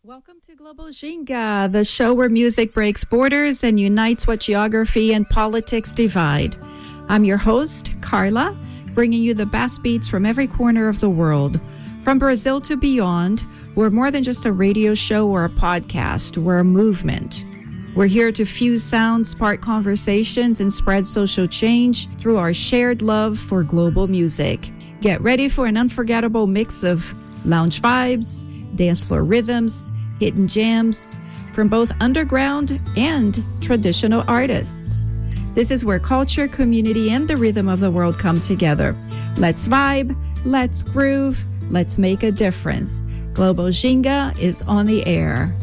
Welcome to Global Ginga, the show where music breaks borders and unites what geography and politics divide. I'm your host, Carla, bringing you the best beats from every corner of the world. From Brazil to beyond, we're more than just a radio show or a podcast. We're a movement. We're here to fuse sounds, spark conversations, and spread social change through our shared love for global music. Get ready for an unforgettable mix of lounge vibes, dance floor rhythms, hidden gems from both underground and traditional artists. This is where culture, community, and the rhythm of the world come together. Let's vibe, let's groove, let's make a difference. Global Ginga is on the air.